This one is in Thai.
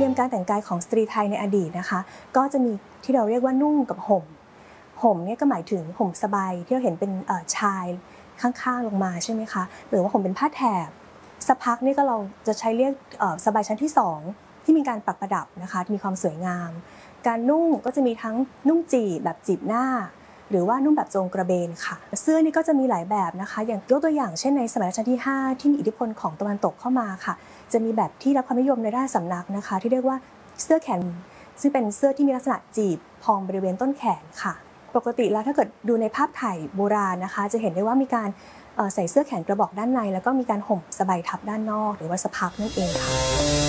มการแต่งกายของสตรีไทยในอดีตนะคะก็จะมีที่เราเรียกว่านุ่งกับห่มเนี่ยก็หมายถึงห่มสบายที่เราเห็นเป็นชายข้างๆลงมาใช่ไหมคะหรือว่าห่มเป็นผ้าแถบสะพักนี่ก็เราจะใช้เรียกสบายชั้นที่2ที่มีการปักประดับนะคะมีความสวยงามการนุ่งก็จะมีทั้งนุ่งจีบแบบจีบหน้าหรือว่านุ่งแบบโจงกระเบนค่ะเสื้อนี่ก็จะมีหลายแบบนะคะอย่างยกตัวอย่างเช่นในสมัยรัชกาลที่5ที่มีอิทธิพลของตะวันตกเข้ามาค่ะจะมีแบบที่รับความนิยมในด้านสำนักนะคะที่เรียกว่าเสื้อแขนซึ่งเป็นเสื้อที่มีลักษณะจีบพองบริเวณต้นแขนค่ะปกติแล้วถ้าเกิดดูในภาพถ่ายโบราณนะคะจะเห็นได้ว่ามีการใส่เสื้อแขนกระบอกด้านในแล้วก็มีการห่มสบายทับด้านนอกหรือว่าสะพักนั่นเองค่ะ